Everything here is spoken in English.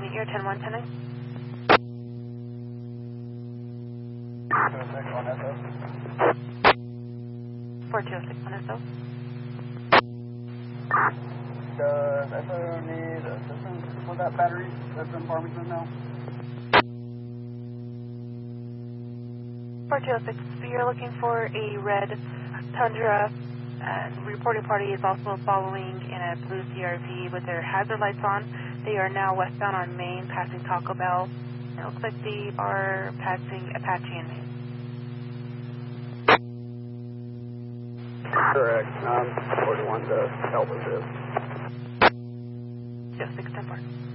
meet you, 10110. 4261 SO. Does SO need assistance with that battery that's in Farmington now? 4206, so you're looking for a red Tundra, and reporting party is also following in a blue CRV with their hazard lights on. They are now westbound on Main, passing Taco Bell. It looks like they are passing Apache in Main. Correct. 41 to help with this. 0610 Park.